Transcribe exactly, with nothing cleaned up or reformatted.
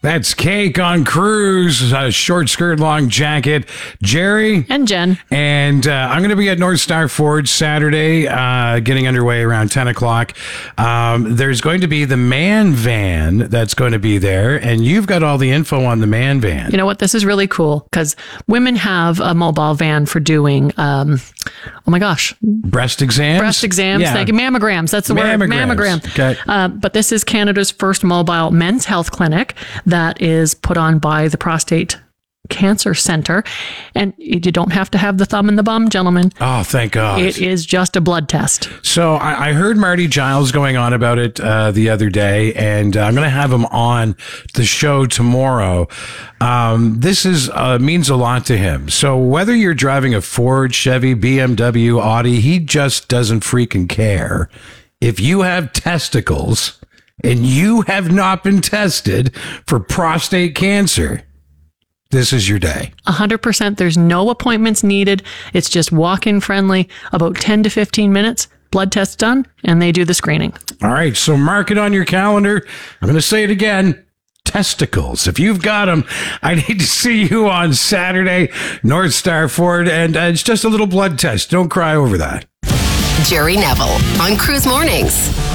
That's Cake on Cruise, a short skirt, long jacket. Jerry. And Jen. And uh, I'm going to be at North Star Ford Saturday, uh, getting underway around ten o'clock. Um, there's going to be the man van that's going to be there. And you've got all the info on the man van. You know what? This is really cool because women have a mobile van for doing, um, oh my gosh. Breast exams? Breast exams. Yeah. Thank you. Mammograms. That's the Mammograms. word. Mammogram. Okay. Uh, but this is Canada's first mobile men's health clinic that is put on by the Prostate Cancer Center. And you don't have to have the thumb in the bum, gentlemen. Oh, thank God. It is just a blood test. So I, I heard Marty Giles going on about it uh, the other day, and uh, I'm going to have him on the show tomorrow. Um, this is uh, means a lot to him. So whether you're driving a Ford, Chevy, B M W, Audi, he just doesn't freaking care. If you have testicles and you have not been tested for prostate cancer, this is your day. one hundred percent. There's no appointments needed. It's just walk-in friendly, about ten to fifteen minutes, blood test done, and they do the screening. All right, so mark it on your calendar. I'm going to say it again. Testicles. If you've got them, I need to see you on Saturday, North Star Ford, and uh, it's just a little blood test. Don't cry over that. Jerry Neville on Cruise Mornings.